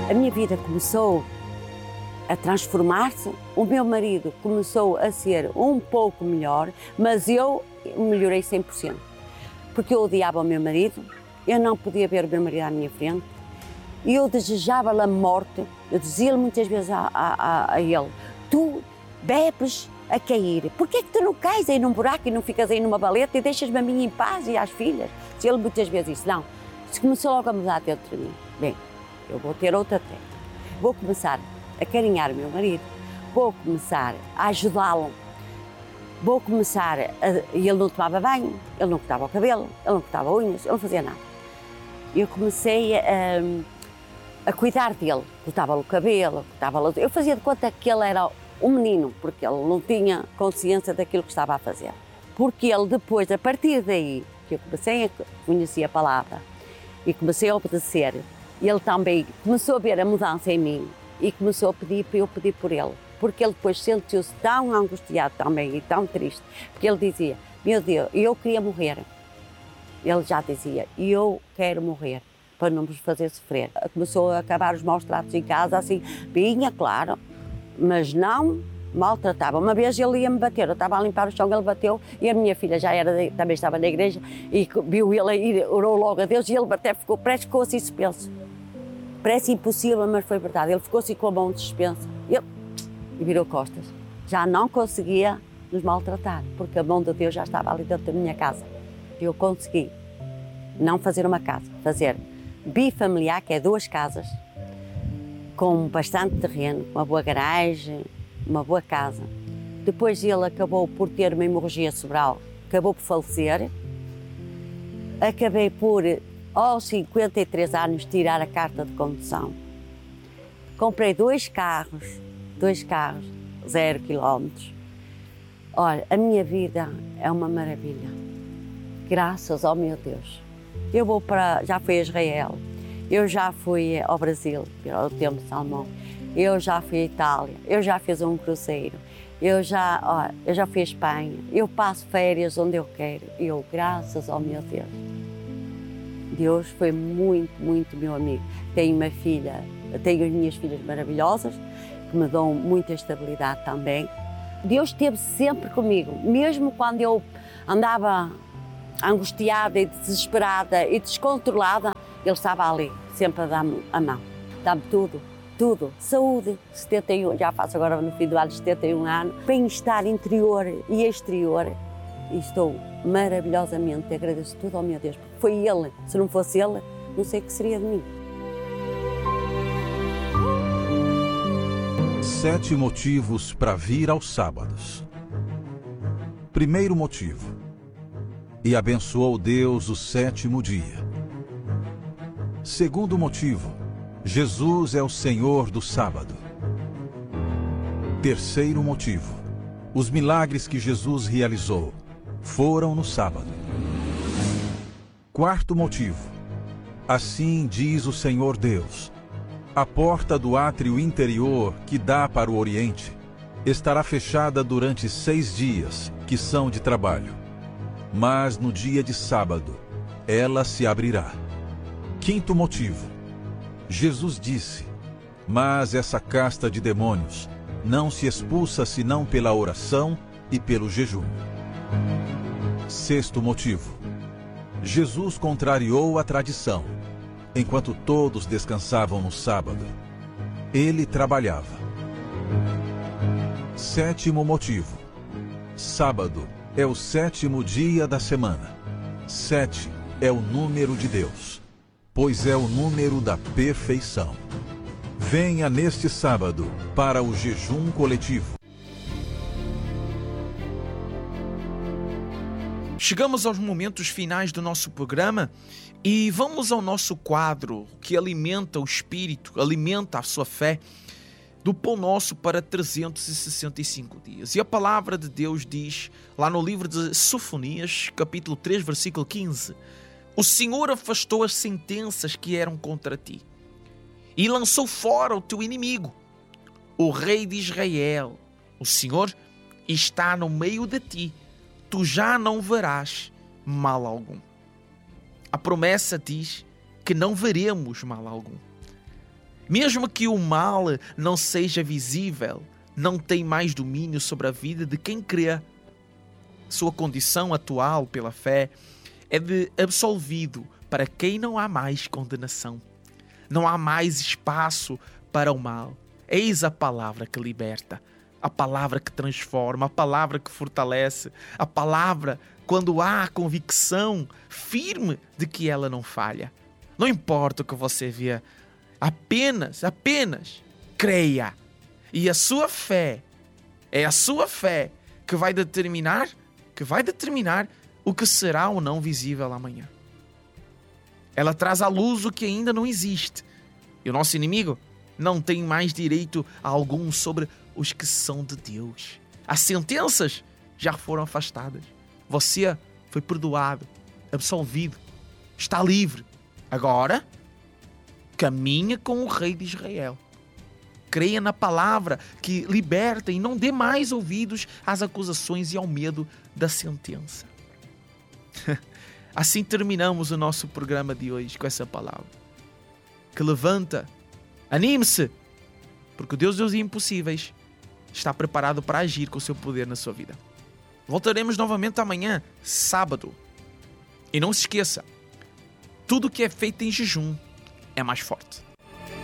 A minha vida começou a transformar-se, o meu marido começou a ser um pouco melhor, mas eu melhorei 100%. Porque eu odiava o meu marido, eu não podia ver o meu marido à minha frente, e eu desejava-lhe a morte. Eu dizia-lhe muitas vezes a ele: tu bebes a cair, porquê é que tu não cais aí num buraco e não ficas aí numa valeta e deixas-me a mim em paz e às filhas? Dizia-lhe muitas vezes isso. Não, isso começou logo a mudar dentro de mim. Bem, eu vou ter outra técnica, vou começar a carinhar o meu marido, vou começar a ajudá-lo, vou começar e ele não tomava banho, ele não cortava o cabelo, ele não cortava unhas, ele não fazia nada. Eu comecei a cuidar dele, cortava-lhe o cabelo, cortava-lhe... Eu fazia de conta que ele era um menino, porque ele não tinha consciência daquilo que estava a fazer. Porque ele depois, a partir daí, que eu comecei a conhecer a palavra e comecei a obedecer, ele também começou a ver a mudança em mim e começou a pedir para eu pedir por ele. Porque ele depois sentiu-se tão angustiado também e tão triste, porque ele dizia: meu Deus, eu queria morrer. Ele já dizia: eu quero morrer, para não vos fazer sofrer. Começou a acabar os maus tratos em casa, assim, vinha, claro, mas não maltratava. Uma vez ele ia-me bater, eu estava a limpar o chão, ele bateu, e a minha filha já também estava na igreja, e viu ele aí, orou logo a Deus, e ele até ficou assim suspenso. Parece impossível, mas foi verdade. Ele ficou assim com a mão suspensa e virou costas. Já não conseguia nos maltratar, porque a mão de Deus já estava ali dentro da minha casa. Eu consegui não fazer uma casa, fazer bifamiliar, que é 2 casas, com bastante terreno, uma boa garagem, uma boa casa. Depois ele acabou por ter uma hemorragia cerebral, acabou por falecer. Acabei por, aos 53 anos, tirar a carta de condução. Comprei 2 carros, 0 quilómetros. Olha, a minha vida é uma maravilha, graças ao meu Deus. Eu já fui a Israel, eu já fui ao Brasil, ao Templo de Salomão, eu já fui à Itália, eu já fiz um cruzeiro, eu já fui à Espanha, eu passo férias onde eu quero, graças ao meu Deus. Deus foi muito, muito meu amigo. Tenho uma filha, tenho as minhas filhas maravilhosas, que me dão muita estabilidade também. Deus esteve sempre comigo, mesmo quando eu andava angustiada e desesperada e descontrolada, Ele estava ali, sempre a dar-me a mão, dá-me tudo, tudo. Saúde, 71, já faço agora no fim do ano 71 anos, bem-estar interior e exterior, e estou maravilhosamente, agradeço tudo ao meu Deus, porque foi Ele, se não fosse Ele, não sei o que seria de mim. 7 motivos para vir aos sábados. Primeiro motivo: e abençoou Deus o 7º dia. Segundo motivo: Jesus é o Senhor do sábado. Terceiro motivo: os milagres que Jesus realizou foram no sábado. Quarto motivo: assim diz o Senhor Deus: a porta do átrio interior que dá para o Oriente estará fechada durante 6 dias, que são de trabalho. Mas no dia de sábado, ela se abrirá. Quinto motivo: Jesus disse: mas essa casta de demônios não se expulsa senão pela oração e pelo jejum. Sexto motivo: Jesus contrariou a tradição. Enquanto todos descansavam no sábado, ele trabalhava. Sétimo motivo: sábado é o 7º dia da semana. 7 é o número de Deus, pois é o número da perfeição. Venha neste sábado para o jejum coletivo. Chegamos aos momentos finais do nosso programa e vamos ao nosso quadro que alimenta o espírito, alimenta a sua fé, do Pão Nosso para 365 dias. E a palavra de Deus diz, lá no livro de Sofonias, capítulo 3, versículo 15: o Senhor afastou as sentenças que eram contra ti e lançou fora o teu inimigo, o rei de Israel. O Senhor está no meio de ti, tu já não verás mal algum. A promessa diz que não veremos mal algum. Mesmo que o mal não seja visível, não tem mais domínio sobre a vida de quem crê. Sua condição atual pela fé é de absolvido para quem não há mais condenação. Não há mais espaço para o mal. Eis a palavra que liberta, a palavra que transforma, a palavra que fortalece, a palavra quando há a convicção firme de que ela não falha. Não importa o que você vê, apenas creia. E a sua fé, é a sua fé que vai determinar o que será ou não visível amanhã. Ela traz à luz o que ainda não existe. E o nosso inimigo não tem mais direito algum sobre os que são de Deus. As sentenças já foram afastadas. Você foi perdoado, absolvido, está livre. Agora, caminha com o Rei de Israel. Creia na palavra que liberta e não dê mais ouvidos às acusações e ao medo da sentença. Assim terminamos o nosso programa de hoje com essa palavra. Que levanta, anime-se, porque o Deus dos impossíveis está preparado para agir com o seu poder na sua vida. Voltaremos novamente amanhã, sábado. E não se esqueça, tudo que é feito em jejum é mais forte.